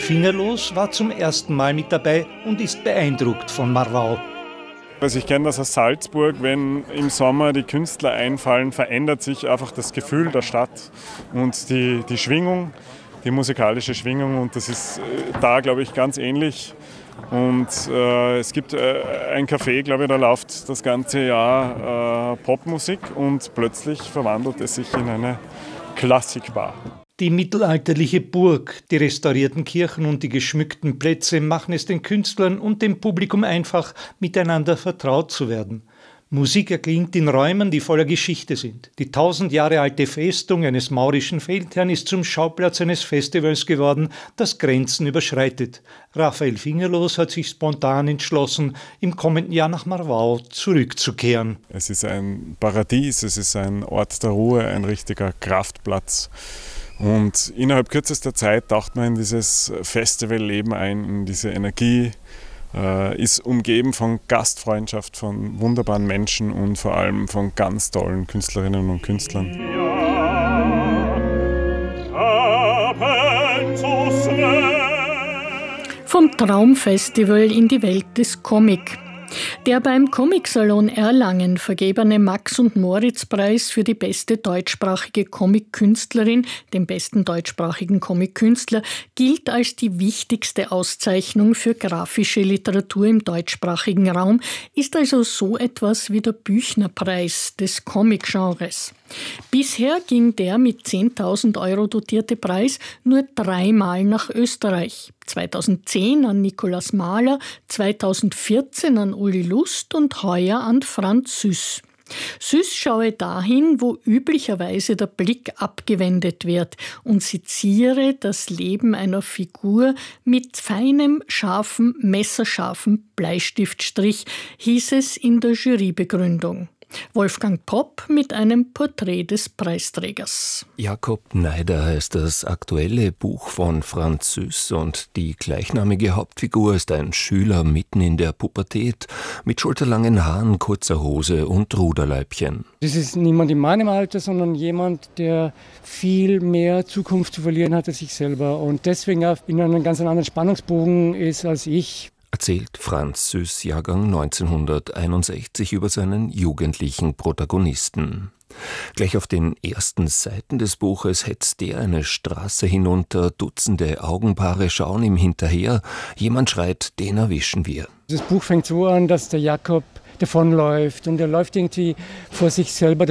Fingerlos war zum ersten Mal mit dabei und ist beeindruckt von Marwau. Also ich kenne das aus Salzburg, wenn im Sommer die Künstler einfallen, verändert sich einfach das Gefühl der Stadt und die Schwingung, die musikalische Schwingung, und das ist da, glaube ich, ganz ähnlich. Und es gibt ein Café, glaube ich, da läuft das ganze Jahr Popmusik und plötzlich verwandelt es sich in eine Klassikbar. Die mittelalterliche Burg, die restaurierten Kirchen und die geschmückten Plätze machen es den Künstlern und dem Publikum einfach, miteinander vertraut zu werden. Musik erklingt in Räumen, die voller Geschichte sind. Die 1000 Jahre alte Festung eines maurischen Feldherrn ist zum Schauplatz eines Festivals geworden, das Grenzen überschreitet. Raphael Fingerlos hat sich spontan entschlossen, im kommenden Jahr nach Marwau zurückzukehren. Es ist ein Paradies, es ist ein Ort der Ruhe, ein richtiger Kraftplatz. Und innerhalb kürzester Zeit taucht man in dieses Festivalleben ein, in diese Energie, ist umgeben von Gastfreundschaft, von wunderbaren Menschen und vor allem von ganz tollen Künstlerinnen und Künstlern. Vom Traumfestival in die Welt des Comic. Der beim Comicsalon Erlangen vergebene Max- und Moritz-Preis für die beste deutschsprachige Comic-Künstlerin, den besten deutschsprachigen Comic-Künstler, gilt als die wichtigste Auszeichnung für grafische Literatur im deutschsprachigen Raum, ist also so etwas wie der Büchner-Preis des Comic-Genres. Bisher ging der mit 10.000 € dotierte Preis nur 3-mal nach Österreich. 2010 an Nikolaus Mahler, 2014 an Uli Lust und heuer an Franz Süß. Süß schaue dahin, wo üblicherweise der Blick abgewendet wird, und seziere das Leben einer Figur mit feinem, scharfen, messerscharfen Bleistiftstrich, hieß es in der Jurybegründung. Wolfgang Popp mit einem Porträt des Preisträgers. Jakob Neider heißt das aktuelle Buch von Franz Süß, und die gleichnamige Hauptfigur ist ein Schüler mitten in der Pubertät mit schulterlangen Haaren, kurzer Hose und Ruderleibchen. Das ist niemand in meinem Alter, sondern jemand, der viel mehr Zukunft zu verlieren hat als ich selber und deswegen auch in einem ganz anderen Spannungsbogen ist als ich. Erzählt Franz Süß, Jahrgang 1961, über seinen jugendlichen Protagonisten. Gleich auf den ersten Seiten des Buches hetzt er eine Straße hinunter, Dutzende Augenpaare schauen ihm hinterher, jemand schreit, den erwischen wir. Das Buch fängt so an, dass der Jakob davonläuft und er läuft irgendwie vor sich selber